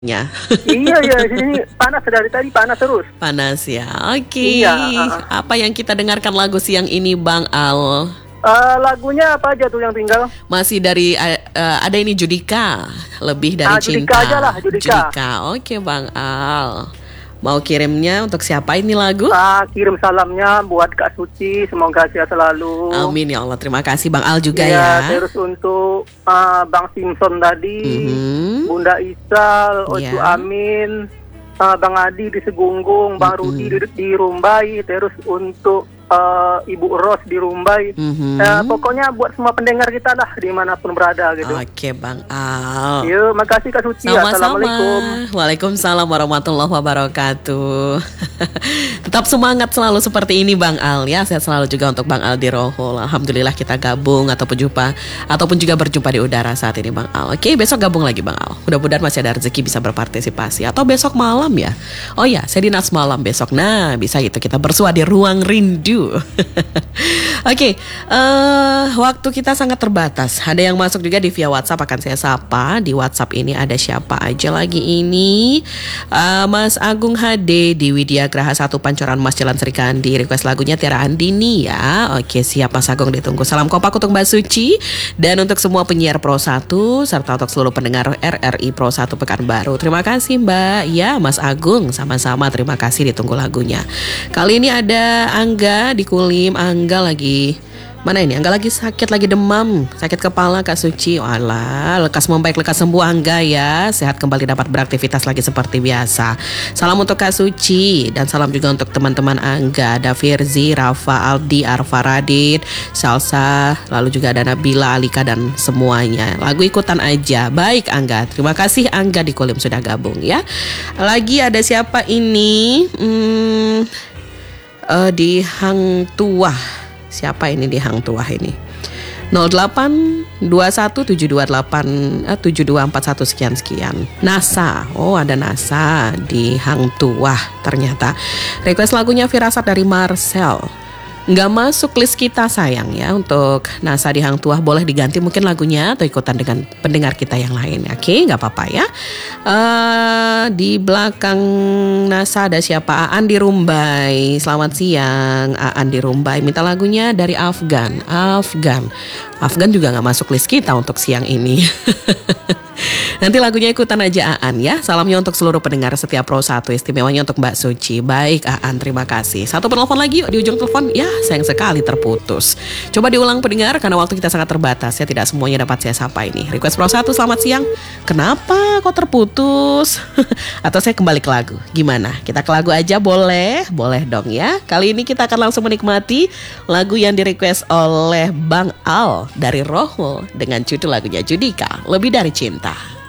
Iya, ini panas dari tadi, panas terus. Panas ya, oke. Iya. Apa yang kita dengarkan lagu siang ini Bang Al? Lagunya apa aja tuh yang tinggal? Masih dari ada ini Judika, lebih dari cinta. Judika aja lah, Judika. Oke Bang Al. Mau kirimnya untuk siapa ini lagu? Kirim salamnya buat Kak Suci, semoga sehat selalu. Amin ya Allah, terima kasih Bang Al juga ya. ya. Terus untuk Bang Simpson tadi, Bunda Isal, Ocu Amin, Bang Adi di Segunggung, Bang Rudi di Rumbai, terus untuk Ibu Ros di Rumbai. Pokoknya buat semua pendengar kita lah dimanapun berada gitu. Oke Bang Al. Yuk, makasih Kak Suci. Sama-sama. Assalamualaikum. Waalaikumsalam warahmatullahi wabarakatuh. Tetap semangat selalu seperti ini Bang Al ya. Sehat selalu juga untuk Bang Al di Rohul. Alhamdulillah kita gabung ataupun juga berjumpa di udara saat ini Bang Al. Oke, besok gabung lagi Bang Al. Mudah-mudahan masih ada rezeki bisa berpartisipasi. Atau besok malam ya. Oh ya, saya dinas malam besok. Nah, bisa itu kita bersua di Ruang Rindu. Oke, waktu kita sangat terbatas. Ada yang masuk juga di via WhatsApp, akan saya sapa. Di WhatsApp ini ada siapa aja lagi ini? Mas Agung HD di Widya Graha 1 Pancoran Mas Jalan Serikandi. Request lagunya Tiara Andini ya. Oke, siap Mas Agung, ditunggu. Salam kompak untuk Mbak Suci dan untuk semua penyiar Pro 1 serta untuk seluruh pendengar RRI Pro 1 Pekanbaru. Terima kasih Mbak. Ya, Mas Agung, sama-sama terima kasih, ditunggu lagunya. Kali ini ada Angga di Kulim. Angga lagi mana ini? Angga lagi sakit, lagi demam, sakit kepala Kak Suci. Walah, lekas membaik, lekas sembuh Angga ya. Sehat kembali dapat beraktivitas lagi seperti biasa. Salam untuk Kak Suci dan salam juga untuk teman-teman Angga. Ada Firzi, Rafa, Aldi, Arfa, Radit, Salsa, lalu juga ada Nabila, Alika dan semuanya. Lagu ikutan aja. Baik Angga, terima kasih Angga di Kulim sudah gabung ya. Lagi ada siapa ini? Di Hang Tuah. Siapa ini di Hang Tuah ini? 0821728724 sekian. NASA. Oh, ada NASA di Hang Tuah ternyata. Request lagunya Firasat dari Marcel. Nggak masuk list kita sayang ya. Untuk NASA di Hang Tuah boleh diganti mungkin lagunya atau ikutan dengan pendengar kita yang lain. Oke, nggak apa-apa ya. Di belakang NASA ada siapa? Aan di Rumbai. Selamat siang Aan di Rumbai. Minta lagunya dari Afgan juga nggak masuk list kita untuk siang ini. Nanti lagunya ikutan aja Aan ya. Salamnya untuk seluruh pendengar setiap Pro 1, istimewanya untuk Mbak Suci. Baik Aan, terima kasih. Satu penelpon lagi yuk di ujung telepon. Ya, sayang sekali terputus. Coba diulang pendengar karena waktu kita sangat terbatas ya. Tidak semuanya dapat saya sapa ini. Request Pro 1, selamat siang. Kenapa kok terputus? Atau saya kembali ke lagu? Gimana? Kita ke lagu aja boleh? Boleh dong ya. Kali ini kita akan langsung menikmati lagu yang direquest oleh Bang Al dari Rohul dengan judul lagunya Judika, Lebih Dari Cinta.